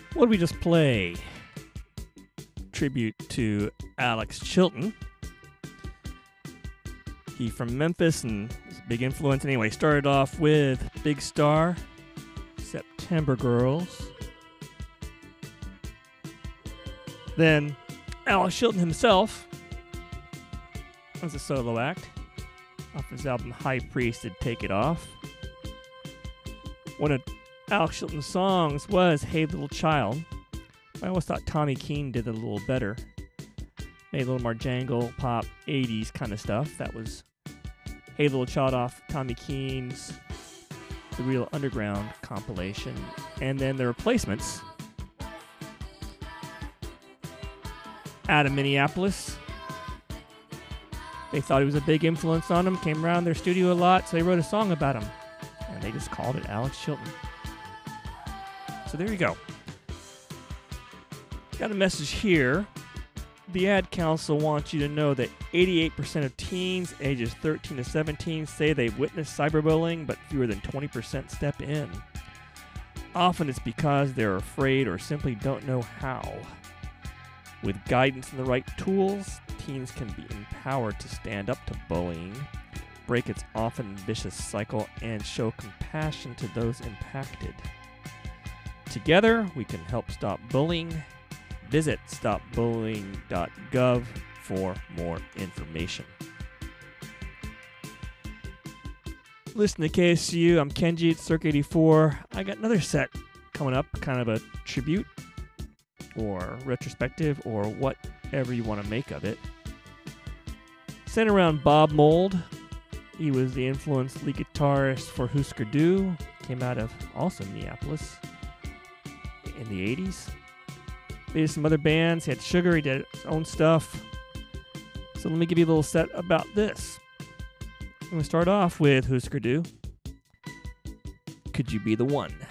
What did we just play? Tribute to Alex Chilton. He from Memphis and was a big influence. Anyway, started off with Big Star, September Girls. Then Alex Chilton himself was a solo act off his album High Priest did Take It Off. One of Alex Chilton's songs was Hey Little Child. I always thought Tommy Keene did it a little better. Made a little more jangle, pop, 80s kind of stuff. That was Hey Little Child off Tommy Keene's The Real Underground compilation. And then the Replacements out of Minneapolis. They thought he was a big influence on them, came around their studio a lot, so they wrote a song about him. And they just called it Alex Chilton. So there you go. Got a message here. The Ad Council wants you to know that 88% of teens ages 13 to 17 say they've witnessed cyberbullying, but fewer than 20% step in. Often it's because they're afraid or simply don't know how. With guidance and the right tools, teens can be empowered to stand up to bullying, break its often vicious cycle, and show compassion to those impacted. Together, we can help stop bullying. Visit stopbullying.gov for more information. Listen to KSU. I'm Kenji at Circa 84. I got another set coming up, kind of a tribute or retrospective or whatever you want to make of it. Centered around Bob Mould. He was the influence lead guitarist for Husker Du. Came out of also Minneapolis in the 80s. He did some other bands. He had Sugar. He did his own stuff. So let me give you a little set about this. I'm going to start off with Husker Du. Could You Be the One?